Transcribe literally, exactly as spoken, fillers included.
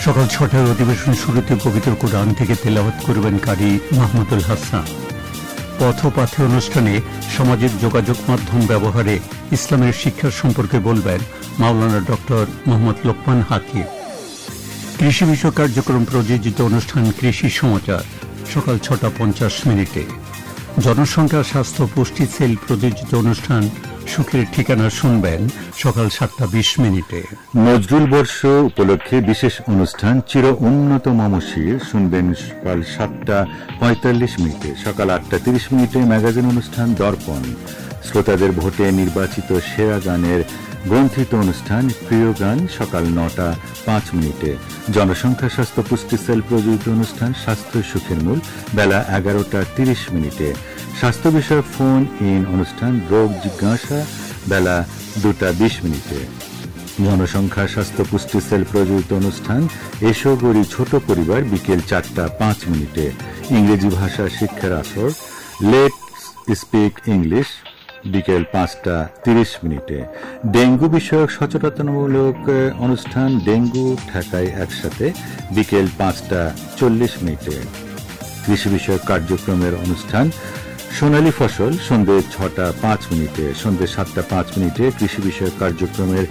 সকাল ছটায় অধিবেশন শুরুতে পবিত্র কোরআন থেকে তেলাওয়াত করবেন কারি মাহমুদুল হাসান। পথপাথে অনুষ্ঠানে সামাজিক যোগাযোগ মাধ্যম ব্যবহারে ইসলামের শিক্ষার সম্পর্কে বলবেন মাওলানা ডক্টর মোহাম্মদ লোকমান হাকিম। কৃষি বিষয়ক কার্যক্রম প্রযোজিত অনুষ্ঠান কৃষি সমাচার সকাল ছটা পঞ্চাশ মিনিটে। জনসংখ্যা স্বাস্থ্য পুষ্টি সেল প্রযোজিত অনুষ্ঠান সুখের ঠিকানা শুনবেন সকাল সাতটা বিশ মিনিটে। নজরুল বর্ষ উপলক্ষে বিশেষ অনুষ্ঠান চির উন্নত মমশির শুনবেন সকাল সাতটা পঁয়তাল্লিশ মিনিটে। সকাল আটটা তিরিশ মিনিটে ম্যাগাজিন অনুষ্ঠান দর্পণ, শ্রোতাদের ভোটে নির্বাচিত সেরা গানের গ্রন্থিত অনুষ্ঠান প্রিয় গান সকাল নটা পাঁচ মিনিটে। জনসংখ্যা স্বাস্থ্য পুষ্টি সেল প্রযোজিত অনুষ্ঠান স্বাস্থ্য সুখের মূল বেলা এগারোটা তিরিশ মিনিটে। স্বাস্থ্য বিষয়ক ফোন ইন অনুষ্ঠান রোগ জিজ্ঞাসা বেলা দুটা বিশ মিনিটে। জনসংখ্যা স্বাস্থ্য পুষ্টি সেল প্রযোজিত অনুষ্ঠান এসো গড়ি ছোট পরিবার বিকেল চারটা পাঁচ মিনিটে। ইংরেজি ভাষা শিক্ষার আসর লেটস স্পিক ইংলিশ বিকেল পাঁচটা তিরিশ মিনিটে। ডেঙ্গু বিষয়ক সচেতনতামূলক অনুষ্ঠান ডেঙ্গু ঠেকায় একসাথে বিকেল পাঁচটা চল্লিশ মিনিটে। কৃষি বিষয়ক কার্যক্রমের অনুষ্ঠান সোনালী ফসল সন্ধ্যে ছটা পাঁচ মিনিটে। সন্ধ্যে সাতটা পাঁচ মিনিটে কৃষি বিষয়ক কার্যক্রমের